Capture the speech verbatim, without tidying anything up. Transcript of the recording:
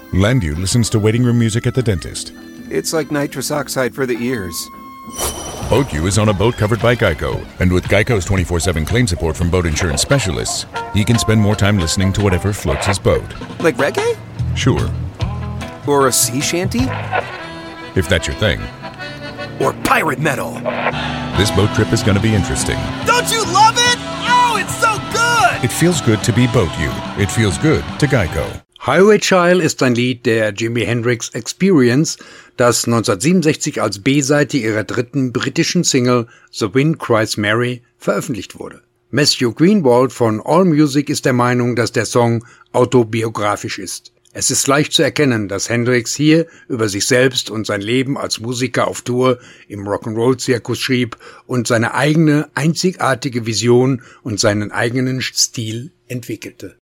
Landu listens to waiting room music at the dentist. It's like nitrous oxide for the ears. BoatU is on a boat covered by Geico, and with Geico's twenty-four seven claim support from boat insurance specialists, he can spend more time listening to whatever floats his boat. Like reggae? Sure. Or a sea shanty? If that's your thing. Or pirate metal? This boat trip is going to be interesting. Don't you love it? Oh, it's so good! It feels good to be BoatU. It feels good to Geico. Highway Child ist ein Lied der Jimi Hendrix Experience, das neunzehnhundertsiebenundsechzig als B-Seite ihrer dritten britischen Single The Wind Cries Mary veröffentlicht wurde. Matthew Greenwald von AllMusic ist der Meinung, dass der Song autobiografisch ist. Es ist leicht zu erkennen, dass Hendrix hier über sich selbst und sein Leben als Musiker auf Tour im Rock'n'Roll-Zirkus schrieb und seine eigene, einzigartige Vision und seinen eigenen Stil entwickelte.